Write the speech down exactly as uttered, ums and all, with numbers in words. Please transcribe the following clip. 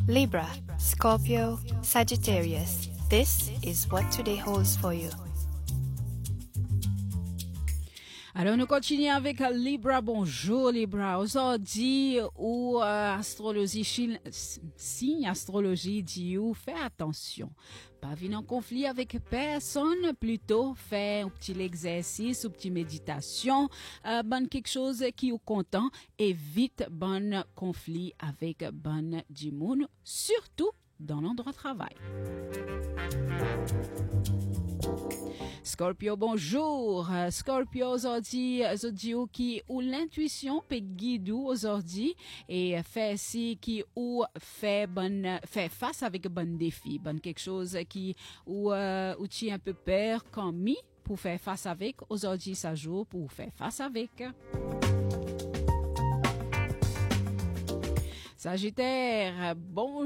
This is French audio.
Libra, Scorpio, Sagittarius. This is what today holds for you. Alors, nous continuons avec Libra. Bonjour, Libra. Aujourd'hui, ou euh, astrologie, chine, signe astrologie dit ou fais attention. Pas venir en conflit avec personne, plutôt faire un petit exercice, une petite méditation, euh, bonne quelque chose qui est content, évite bon conflit avec bon du monde, surtout dans l'endroit de travail. Scorpio, bonjour. Scorpio, aujourd'hui, aujourd'hui qui ou l'intuition peut guider aujourd'hui et fait si qui ou fait bonne fait face avec bon défi, bonne quelque chose qui ou euh, ou tu un peu peur comme mi pour faire face avec. Aujourd'hui, ça joue pour faire face avec. Sagittaire, bon